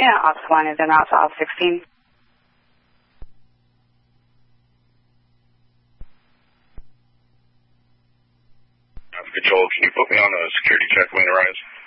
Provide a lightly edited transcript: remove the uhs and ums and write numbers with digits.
Yeah, Officer 1 is en route to Officer 16. Control, can you put me on a security check when it arrives?